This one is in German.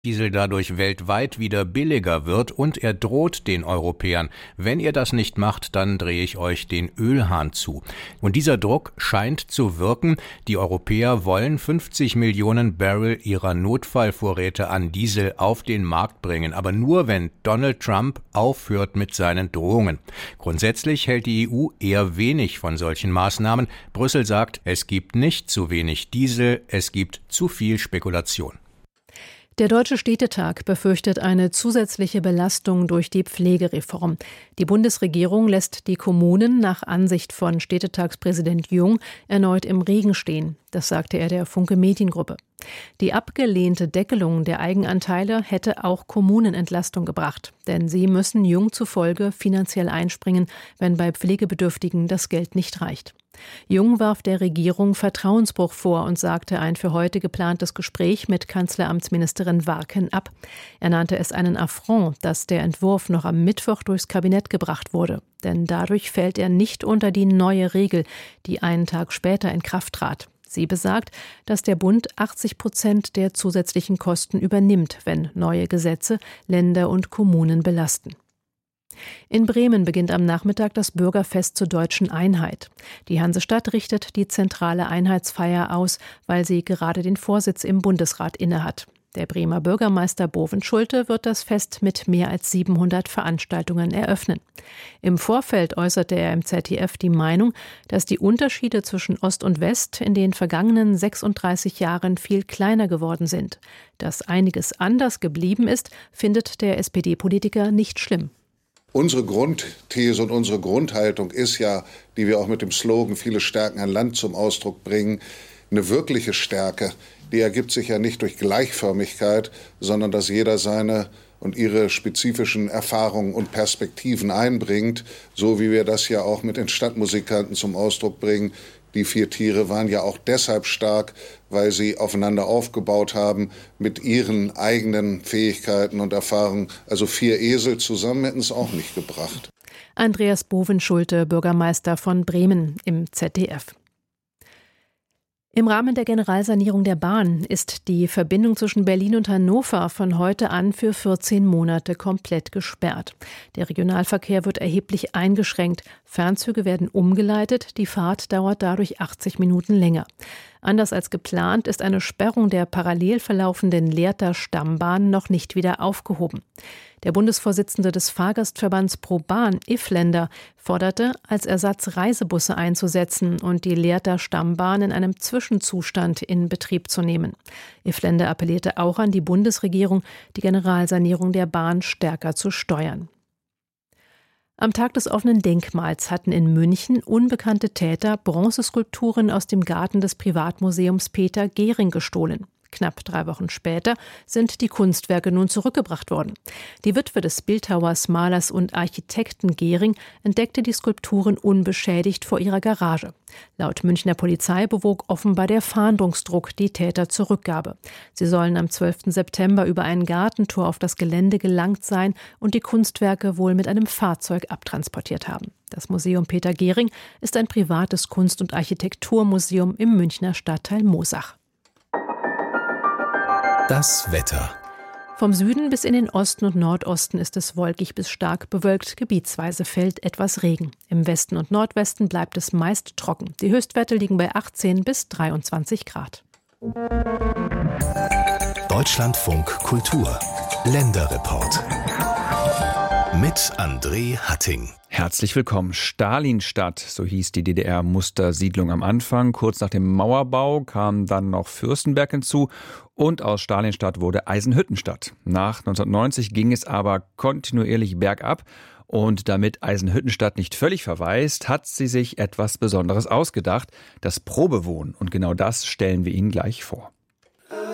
Diesel dadurch weltweit wieder billiger wird und er droht den Europäern. Wenn ihr das nicht macht, dann drehe ich euch den Ölhahn zu. Und dieser Druck scheint zu wirken. Die Europäer wollen 50 Millionen Barrel ihrer Notfallvorräte an Diesel auf den Markt bringen, aber nur wenn Donald Trump aufhört mit seinen Drohungen. Grundsätzlich hält die EU eher wenig von solchen Maßnahmen. Brüssel sagt, es gibt nicht zu wenig Diesel, es gibt zu viel Spekulation. Der Deutsche Städtetag befürchtet eine zusätzliche Belastung durch die Pflegereform. Die Bundesregierung lässt die Kommunen nach Ansicht von Städtetagspräsident Jung erneut im Regen stehen. Das sagte er der Funke Mediengruppe. Die abgelehnte Deckelung der Eigenanteile hätte auch Kommunen Entlastung gebracht. Denn sie müssen Jung zufolge finanziell einspringen, wenn bei Pflegebedürftigen das Geld nicht reicht. Jung warf der Regierung Vertrauensbruch vor und sagte ein für heute geplantes Gespräch mit Kanzleramtsministerin Warken ab. Er nannte es einen Affront, dass der Entwurf noch am Mittwoch durchs Kabinett gebracht wurde. Denn dadurch fällt er nicht unter die neue Regel, die einen Tag später in Kraft trat. Sie besagt, dass der Bund 80% der zusätzlichen Kosten übernimmt, wenn neue Gesetze Länder und Kommunen belasten. In Bremen beginnt am Nachmittag das Bürgerfest zur Deutschen Einheit. Die Hansestadt richtet die zentrale Einheitsfeier aus, weil sie gerade den Vorsitz im Bundesrat innehat. Der Bremer Bürgermeister Bovenschulte wird das Fest mit mehr als 700 Veranstaltungen eröffnen. Im Vorfeld äußerte er im ZDF die Meinung, dass die Unterschiede zwischen Ost und West in den vergangenen 36 Jahren viel kleiner geworden sind. Dass einiges anders geblieben ist, findet der SPD-Politiker nicht schlimm. Unsere Grundthese und unsere Grundhaltung ist ja, die wir auch mit dem Slogan "Viele Stärken an Land" zum Ausdruck bringen, eine wirkliche Stärke, die ergibt sich ja nicht durch Gleichförmigkeit, sondern dass jeder seine und ihre spezifischen Erfahrungen und Perspektiven einbringt, so wie wir das ja auch mit den Stadtmusikanten zum Ausdruck bringen. Die 4 Tiere waren ja auch deshalb stark, weil sie aufeinander aufgebaut haben mit ihren eigenen Fähigkeiten und Erfahrungen. Also 4 Esel zusammen hätten es auch nicht gebracht. Andreas Bovenschulte, Bürgermeister von Bremen im ZDF. Im Rahmen der Generalsanierung der Bahn ist die Verbindung zwischen Berlin und Hannover von heute an für 14 Monate komplett gesperrt. Der Regionalverkehr wird erheblich eingeschränkt. Fernzüge werden umgeleitet, die Fahrt dauert dadurch 80 Minuten länger. Anders als geplant ist eine Sperrung der parallel verlaufenden Lehrter Stammbahn noch nicht wieder aufgehoben. Der Bundesvorsitzende des Fahrgastverbands ProBahn, Ifländer, forderte, als Ersatz Reisebusse einzusetzen und die Lehrter Stammbahn in einem Zwischenzustand in Betrieb zu nehmen. Ifländer appellierte auch an die Bundesregierung, die Generalsanierung der Bahn stärker zu steuern. Am Tag des offenen Denkmals hatten in München unbekannte Täter Bronzeskulpturen aus dem Garten des Privatmuseums Peter Gehring gestohlen. Knapp 3 Wochen später sind die Kunstwerke nun zurückgebracht worden. Die Witwe des Bildhauers, Malers und Architekten Gehring entdeckte die Skulpturen unbeschädigt vor ihrer Garage. Laut Münchner Polizei bewog offenbar der Fahndungsdruck die Täter zur Rückgabe. Sie sollen am 12. September über ein Gartentor auf das Gelände gelangt sein und die Kunstwerke wohl mit einem Fahrzeug abtransportiert haben. Das Museum Peter Gehring ist ein privates Kunst- und Architekturmuseum im Münchner Stadtteil Moosach. Das Wetter. Vom Süden bis in den Osten und Nordosten ist es wolkig bis stark bewölkt. Gebietsweise fällt etwas Regen. Im Westen und Nordwesten bleibt es meist trocken. Die Höchstwerte liegen bei 18 bis 23 Grad. Deutschlandfunk Kultur. Länderreport. Mit André Hatting. Herzlich willkommen. Stalinstadt, so hieß die DDR-Mustersiedlung am Anfang. Kurz nach dem Mauerbau kam dann noch Fürstenberg hinzu und aus Stalinstadt wurde Eisenhüttenstadt. Nach 1990 ging es aber kontinuierlich bergab und damit Eisenhüttenstadt nicht völlig verwaist, hat sie sich etwas Besonderes ausgedacht, das Probewohnen. Und genau das stellen wir Ihnen gleich vor.